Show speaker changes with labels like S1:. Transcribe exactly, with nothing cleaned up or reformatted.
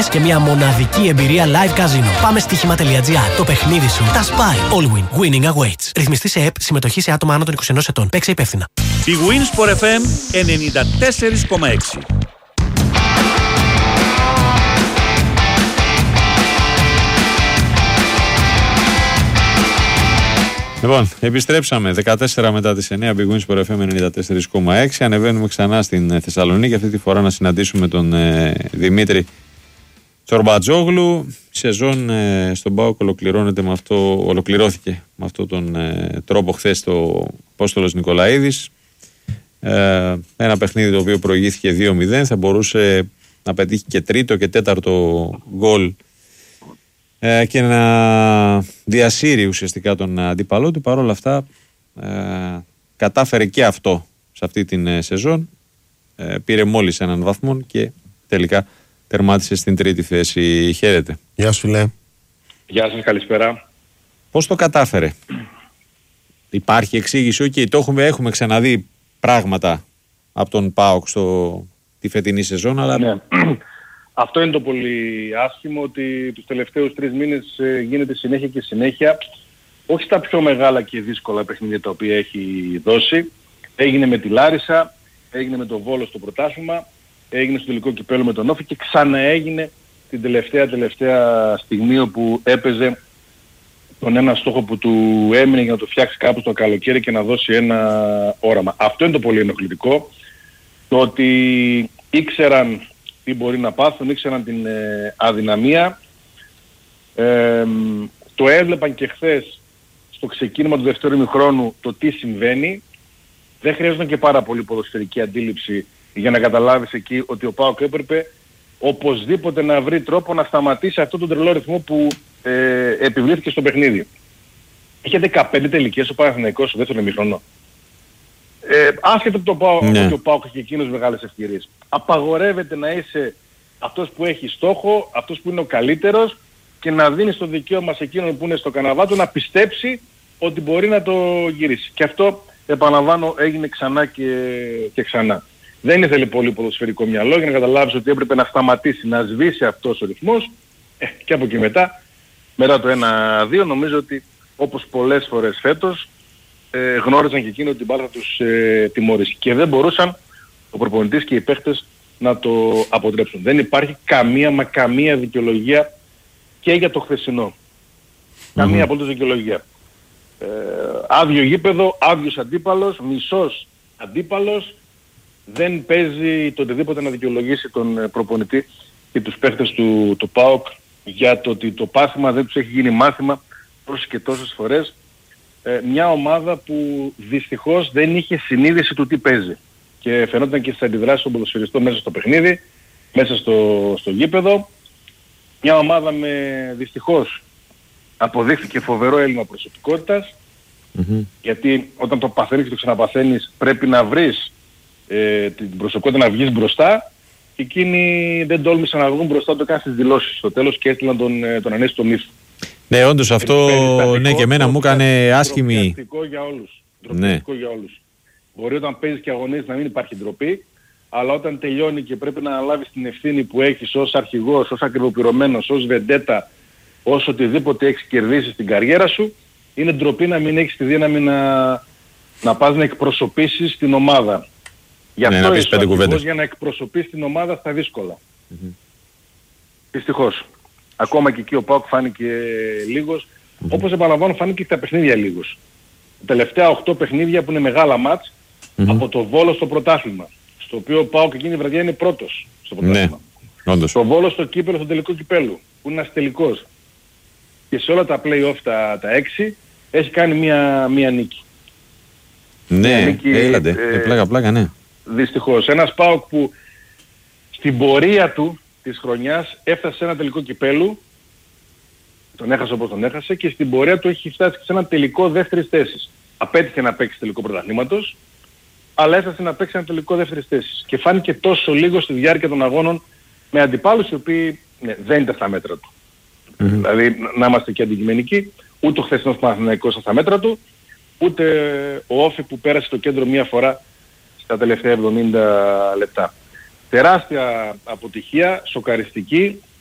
S1: συναλλαγές και μια μοναδική εμπειρία live casino. Πάμε στοίχημα.gr. Το παιχνίδι σου τα σπάει. All win. Winning awaits. Ρυθμιστή σε ΕΠ. Συμμετοχή σε άτομα άνω των είκοσι ενός ετών. Παίξε υπεύθυνα.
S2: Η Winsport εφ εμ ενενήντα τέσσερα κόμμα έξι.
S3: Λοιπόν, επιστρέψαμε δεκατέσσερα μετά τις εννιά, Big Wins Sport εφ εμ ενενήντα τέσσερα κόμμα έξι. Ανεβαίνουμε ξανά στην Θεσσαλονίκη, αυτή τη φορά να συναντήσουμε τον ε, Δημήτρη Τσορμπατζόγλου. Η σεζόν ε, στον ΠΑΟΚ ολοκληρώνεται με αυτό, ολοκληρώθηκε με αυτόν τον ε, τρόπο χθες το Απόστολος Νικολαίδης. Ε, ένα παιχνίδι το οποίο προηγήθηκε δύο μηδέν, θα μπορούσε να πετύχει και τρίτο και τέταρτο γκολ και να διασύρει ουσιαστικά τον αντίπαλό του. Παρ' όλα αυτά ε, κατάφερε και αυτό σε αυτή την σεζόν, ε, πήρε μόλις έναν βαθμό και τελικά τερμάτισε στην τρίτη θέση. Χαίρετε.
S4: Γεια σου φίλε.
S5: Γεια σας, καλησπέρα.
S3: Πώς το κατάφερε? Υπάρχει εξήγηση? Οκ, okay, το έχουμε, έχουμε ξαναδεί πράγματα από τον ΠΑΟΚ στο, τη φετινή σεζόν, αλλά...
S5: Ναι. Αυτό είναι το πολύ άσχημο, ότι τους τελευταίους τρεις μήνες ε, γίνεται συνέχεια και συνέχεια, όχι στα πιο μεγάλα και δύσκολα παιχνίδια τα οποία έχει δώσει. Έγινε με τη Λάρισα, έγινε με τον Βόλο στο πρωτάθλημα, έγινε στο τελικό κυπέλλο με τον Όφη και ξαναέγινε την τελευταία τελευταία στιγμή όπου έπαιζε τον ένα στόχο που του έμεινε για να το φτιάξει κάπου στο καλοκαίρι και να δώσει ένα όραμα. Αυτό είναι το πολύ ενοχλητικό, το ότι ήξεραν τι μπορεί να πάθουν, ήξεραν την ε, αδυναμία. Ε, το έβλεπαν και χθες στο ξεκίνημα του δεύτερου ημιχρόνου το τι συμβαίνει. Δεν χρειάζονταν και πάρα πολύ ποδοσφαιρική αντίληψη για να καταλάβεις εκεί ότι ο ΠΑΟΚ έπρεπε οπωσδήποτε να βρει τρόπο να σταματήσει αυτόν τον τρελό ρυθμό που ε, επιβλήθηκε στο παιχνίδι. Είχε δεκαπέντε τελικές ο Παναθηναϊκός στο δεύτερο ημιχρόνο. Ε, άσχετο από το ΠΑΟΚ,
S3: ναι.
S5: ο ΠΑΟΚ έχει εκείνος μεγάλες ευκαιρίες. Απαγορεύεται να είσαι αυτός που έχει στόχο, αυτός που είναι ο καλύτερος και να δίνεις το δικαίωμα σε εκείνον που είναι στο καναβάτο να πιστέψει ότι μπορεί να το γυρίσει. Και αυτό, επαναλαμβάνω, έγινε ξανά και, και ξανά. Δεν ήθελε πολύ ποδοσφαιρικό μυαλό για να καταλάβεις ότι έπρεπε να σταματήσει, να σβήσει αυτός ο ρυθμός ε, και από εκεί μετά, μετά το ένα δύο, νομίζω ότι όπως πολλές φορές φέτος ε, γνώριζαν και εκείνο ότι την μπάλα θα τους ε, τιμωρήσει. Και δεν μπορούσαν ο προπονητής και οι παίχτες να το αποτρέψουν. Δεν υπάρχει καμία μα καμία δικαιολογία και για το χθεσινό. Mm-hmm. Καμία απολύτως δικαιολογία. Ε, άδειο γήπεδο, άδειος αντίπαλος, μισός αντίπαλος, δεν παίζει το οτιδήποτε να δικαιολογήσει τον προπονητή και τους παίχτες του, του ΠΑΟΚ για το ότι το πάθημα δεν τους έχει γίνει μάθημα τόσες και τόσες φορές. Ε, μια ομάδα που δυστυχώς δεν είχε συνείδηση του τι παίζει. Και φαινόταν και στις αντιδράσεις των ποδοσφαιριστών μέσα στο παιχνίδι, μέσα στο, στο γήπεδο. Μια ομάδα με δυστυχώς αποδείχθηκε φοβερό έλλειμμα προσωπικότητας, mm-hmm. γιατί όταν το παθαίνεις και το ξαναπαθαίνεις πρέπει να βρεις ε, την προσωπικότητα να βγεις μπροστά και εκείνοι δεν τόλμησαν να βγουν μπροστά, το έκαναν στις δηλώσεις στο τέλος και έστειλαν τον, τον Ανέστη Μύθο.
S3: Ναι, όντως αυτό ναι, και εμένα μου έκανε άσχημη...
S5: Ντροπιαστικό για όλους. Ντροπιαστικό ναι. για όλους. Μπορεί όταν παίζεις και αγωνίζεις να μην υπάρχει ντροπή, αλλά όταν τελειώνει και πρέπει να αναλάβεις την ευθύνη που έχεις ως αρχηγός, ως ακριβοπληρωμένος, ως βεντέτα, ως οτιδήποτε έχεις κερδίσει στην καριέρα σου, είναι ντροπή να μην έχεις τη δύναμη να, να πας να εκπροσωπήσεις την ομάδα. Γι' αυτό ναι, είσαι αρχηγός, για να εκπροσωπήσεις την ομάδα στα δύσκολα. Mm-hmm. Δυστυχώς. Ακόμα και εκεί ο ΠΑΟΚ φάνηκε λίγος, mm-hmm. όπως επαναλαμβάνω φάνηκε και τα παιχνίδια λίγος. Τα τελευταία οκτώ παιχνίδια που είναι μεγάλα μάτς, mm-hmm. από το Βόλο στο πρωτάθλημα, στο οποίο ο ΠΑΟΚ εκείνη η βραδιά είναι πρώτος στο πρωτάθλημα. Ναι, όντως. Το Βόλο στο κύπελλο, στο τελικό κυπέλλου, που είναι ένας τελικός. Και σε όλα τα play-off τα, τα έξι έχει κάνει μία, μία νίκη.
S3: Ναι, μία νίκη, έλατε, ε, πλάκα πλάκα, ναι.
S5: Δυστυχώς. Ένας ΠΑΟΚ που στην πορεία του της χρονιάς έφτασε σε ένα τελικό κυπέλλου, τον έχασε όπως τον έχασε, και στην πορεία του έχει φτάσει σε ένα τελικό δεύτερης θέσης. Απέτυχε να παίξει τελικό πρωταθλήματος, αλλά έφτασε να παίξει ένα τελικό δεύτερης θέσης. Και φάνηκε τόσο λίγο στη διάρκεια των αγώνων με αντιπάλους οι οποίοι ναι, δεν ήταν στα μέτρα του. Mm-hmm. Δηλαδή να είμαστε και αντικειμενικοί, ούτε ο χθεσινός Παναθηναϊκός ήταν στα μέτρα του, ούτε ο Όφη που πέρασε το κέντρο μία φορά στα τελευταία εβδομήντα λεπτά. Τεράστια αποτυχία, σοκαριστική,